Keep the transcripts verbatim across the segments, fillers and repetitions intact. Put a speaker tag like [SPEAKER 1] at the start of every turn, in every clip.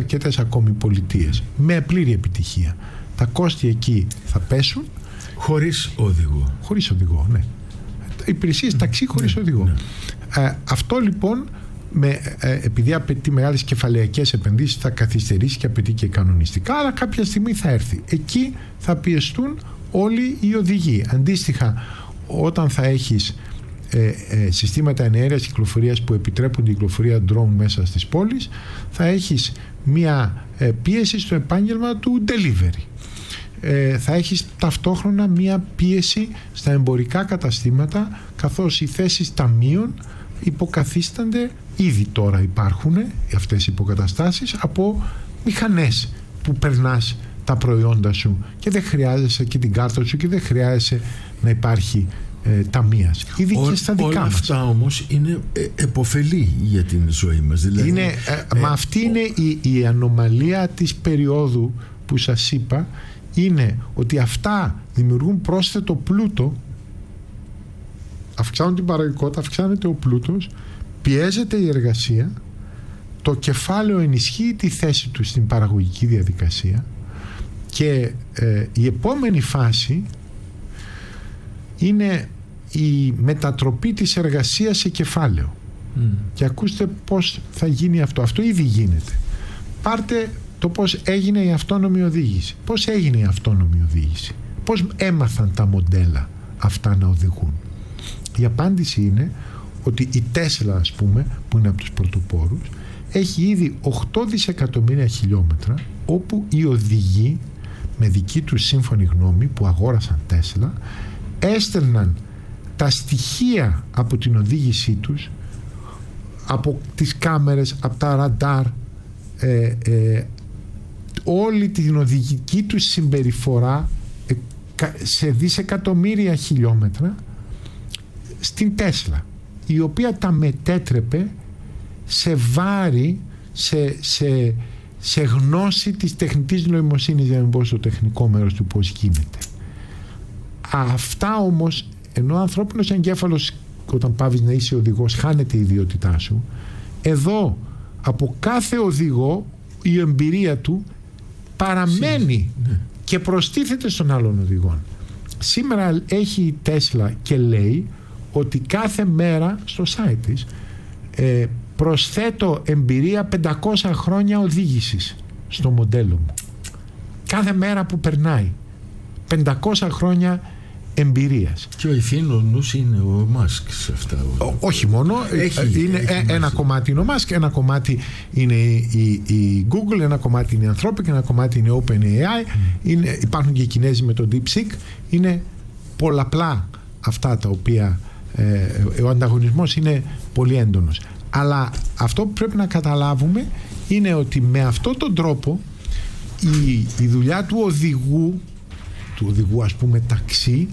[SPEAKER 1] αρκετές ακόμη πολιτείες με πλήρη επιτυχία. Τα κόστη εκεί θα πέσουν.
[SPEAKER 2] Χωρίς οδηγό.
[SPEAKER 1] Χωρίς οδηγό, ναι. Υπηρεσίες ταξί χωρίς ναι, οδηγό. Ναι. Ε, αυτό λοιπόν, με, ε, επειδή απαιτεί μεγάλες κεφαλαιακές επενδύσεις, θα καθυστερήσει και απαιτεί και κανονιστικά, αλλά κάποια στιγμή θα έρθει. Εκεί θα πιεστούν όλοι οι οδηγοί. Αντίστοιχα, όταν θα έχεις ε, ε, συστήματα εναέρειας κυκλοφορίας που επιτρέπουν την κυκλοφορία drone μέσα στις πόλεις, θα έχεις μία ε, πίεση στο επάγγελμα του delivery. Ε, θα έχεις ταυτόχρονα μία πίεση στα εμπορικά καταστήματα, καθώς οι θέσεις ταμείων υποκαθίστανται, ήδη τώρα υπάρχουν αυτές οι υποκαταστάσεις, από μηχανές που περνάς τα προϊόντα σου και δεν χρειάζεσαι και την κάρτα σου και δεν χρειάζεσαι να υπάρχει ε, ταμείας. Ήδη και στα δικά
[SPEAKER 2] όλα
[SPEAKER 1] μας.
[SPEAKER 2] Αυτά όμως είναι ε, επωφελή για την ζωή μας. Δηλαδή,
[SPEAKER 1] είναι, ε,
[SPEAKER 2] ε,
[SPEAKER 1] μα αυτή ε, είναι η, η ανομαλία της περίοδου που σας είπα, είναι ότι αυτά δημιουργούν πρόσθετο πλούτο, αυξάνουν την παραγωγικότητα, αυξάνεται ο πλούτος, πιέζεται η εργασία, το κεφάλαιο ενισχύει τη θέση του στην παραγωγική διαδικασία και ε, η επόμενη φάση είναι η μετατροπή της εργασίας σε κεφάλαιο. Mm. Και ακούστε πώς θα γίνει αυτό. Αυτό ήδη γίνεται. Πάρτε το πώς έγινε η αυτόνομη οδήγηση. Πώς έγινε η αυτόνομη οδήγηση. Πώς έμαθαν τα μοντέλα αυτά να οδηγούν. Η απάντηση είναι ότι η Τέσλα, ας πούμε, που είναι από τους πρωτοπόρους, έχει ήδη οκτώ δισεκατομμύρια χιλιόμετρα όπου οι οδηγοί με δική τους σύμφωνη γνώμη που αγόρασαν Τέσλα έστελναν τα στοιχεία από την οδήγησή τους, από τις κάμερες, από τα ραντάρ, ε, ε, όλη την οδηγική τους συμπεριφορά ε, σε δισεκατομμύρια χιλιόμετρα στην Τέσλα, η οποία τα μετέτρεπε σε βάρη, σε, σε, σε γνώση της τεχνητής νοημοσύνης, για να μην πω στο τεχνικό μέρος του πώς γίνεται. Αυτά όμως, ενώ ο ανθρώπινος εγκέφαλος όταν πάβεις να είσαι οδηγός χάνεται η ιδιότητά σου, εδώ από κάθε οδηγό η εμπειρία του παραμένει ναι. και προστίθεται στον άλλον οδηγό. Σήμερα έχει η Τέσλα και λέει ότι κάθε μέρα στο site της ε, προσθέτω εμπειρία πεντακόσια χρόνια οδήγησης στο μοντέλο μου. Κάθε μέρα που περνάει πεντακόσια χρόνια εμπειρίας.
[SPEAKER 2] Και ο ευθύνος είναι ο Μάσκ σε αυτά.
[SPEAKER 1] Ό, όχι μόνο, έχει, είναι έχει ένα μάσκ. Κομμάτι είναι ο Μάσκ, ένα κομμάτι είναι η, η Google, ένα κομμάτι είναι η Anthropic, ένα κομμάτι είναι η OpenAI, mm. είναι, υπάρχουν και οι Κινέζοι με το DeepSeek. Είναι πολλαπλά αυτά τα οποία ε, ο ανταγωνισμός είναι πολύ έντονος. Αλλά αυτό που πρέπει να καταλάβουμε είναι ότι με αυτόν τον τρόπο η, η δουλειά του οδηγού του οδηγού, ας πούμε, ταξί,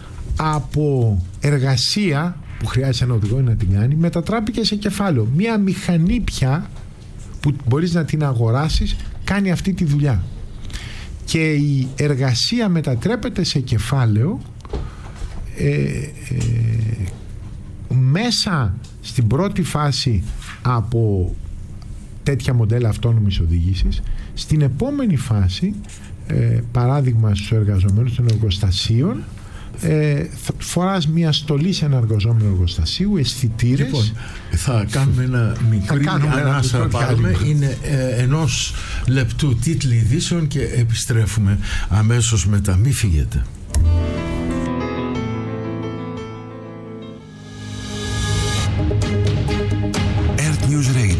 [SPEAKER 1] από εργασία που χρειάζεται ένα οδηγό να την κάνει, μετατράπηκε σε κεφάλαιο. Μία μηχανή πια που μπορείς να την αγοράσεις κάνει αυτή τη δουλειά. Και η εργασία μετατρέπεται σε κεφάλαιο ε, ε, μέσα στην πρώτη φάση από τέτοια μοντέλα αυτόνομης οδήγησης. Στην επόμενη φάση, ε, παράδειγμα στους εργαζομένους των εργοστασίων, ε, φοράς μια στολή σε ένα εργαζόμενο εργοστασίου, αισθητήρες.
[SPEAKER 2] Λοιπόν, θα κάνουμε ένα μικρή ανάσα, πάρουμε, είναι ε, ενός λεπτού τίτλοι ειδήσεων και επιστρέφουμε αμέσως μετά. Μη φύγετε.
[SPEAKER 3] Earth News Radio.